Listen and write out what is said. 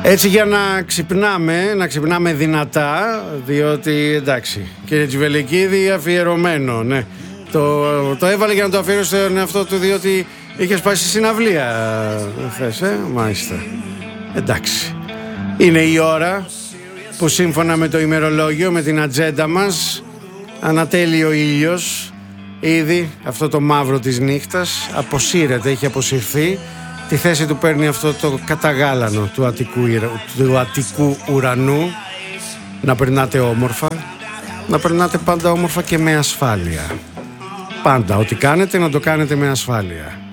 Έτσι για να ξυπνάμε δυνατά, διότι εντάξει, κύριε Τσιβελεκίδη, αφιερωμένο, ναι. Το έβαλε για να το αφιερώσει στον εαυτό του, διότι είχες πάει στη συναυλία, θες, μάλιστα. Εντάξει, είναι η ώρα που σύμφωνα με το ημερολόγιο, με την ατζέντα μας, ανατέλει ο ήλιος. Ήδη αυτό το μαύρο της νύχτας αποσύρεται, έχει αποσυρθεί. Τη θέση του παίρνει αυτό το καταγάλανο του αττικού ουρανού. Να περνάτε όμορφα, να περνάτε πάντα όμορφα και με ασφάλεια. Πάντα, ό,τι κάνετε να το κάνετε με ασφάλεια.